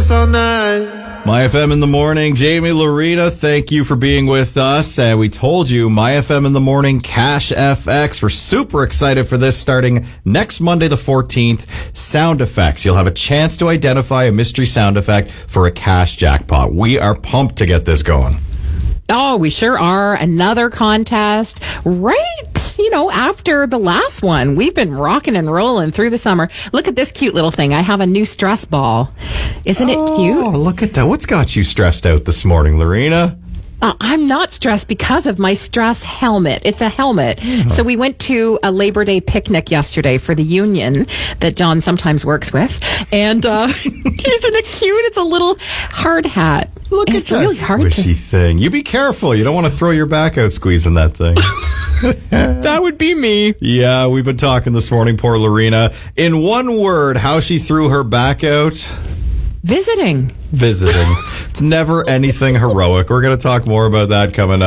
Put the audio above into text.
us all night. My FM in the morning. Jamie Lorena, thank you for being with us. And we told you, My FM in the morning, Cash FX. We're super excited for this starting next Monday, the 14th. Sound effects. You'll have a chance to identify a mystery sound effect for a cash jackpot. We are pumped to get this going. Oh, we sure are. Another contest right, after the last one. We've been rocking and rolling through the summer. Look at this cute little thing. I have a new stress ball. Isn't it cute? Oh, look at that. What's got you stressed out this morning, Lorena? I'm not stressed because of my stress helmet. It's a helmet. Oh. So we went to a Labor Day picnic yesterday for the union that John sometimes works with. And isn't it cute? It's a little hard hat. Look at that really squishy thing. You be careful. You don't want to throw your back out squeezing that thing. That would be me. Yeah, we've been talking this morning, poor Lorena. In one word, how she threw her back out. Visiting. It's never anything heroic. We're going to talk more about that coming up.